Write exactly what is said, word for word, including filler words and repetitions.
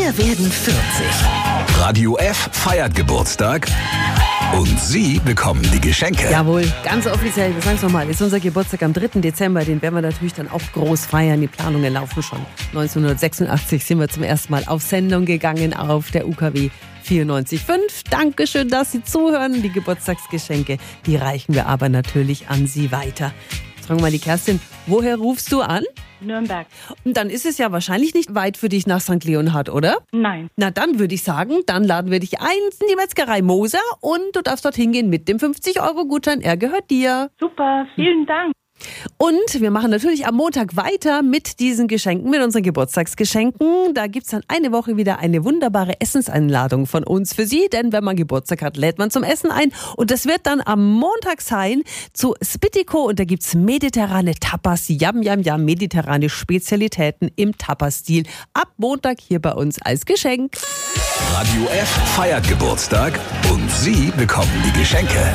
Wir werden vierzig. Radio F feiert Geburtstag und Sie bekommen die Geschenke. Jawohl, ganz offiziell, wir sagen es nochmal, ist unser Geburtstag am dritten Dezember, den werden wir natürlich dann auch groß feiern. Die Planungen laufen schon. neunzehnhundertsechsundachtzig sind wir zum ersten Mal auf Sendung gegangen auf der U K W vierundneunzig Komma fünf. Dankeschön, dass Sie zuhören. Die Geburtstagsgeschenke, die reichen wir aber natürlich an Sie weiter. Jetzt fragen wir mal die Kerstin, woher rufst du an? Nürnberg. Und dann ist es ja wahrscheinlich nicht weit für dich nach Sankt Leonhard, oder? Nein. Na dann würde ich sagen, dann laden wir dich ein in die Metzgerei Moser und du darfst dorthin gehen mit dem fünfzig Euro Gutschein. Er gehört dir. Super, vielen Dank. Und wir machen natürlich am Montag weiter mit diesen Geschenken, mit unseren Geburtstagsgeschenken. Da gibt's dann eine Woche wieder eine wunderbare Essenseinladung von uns für Sie. Denn wenn man Geburtstag hat, lädt man zum Essen ein. Und das wird dann am Montag sein zu Spittico. Und da gibt's mediterrane Tapas, Yam, Yam, Yam, mediterrane Spezialitäten im Tapas-Stil. Ab Montag hier bei uns als Geschenk. Radio F feiert Geburtstag und Sie bekommen die Geschenke.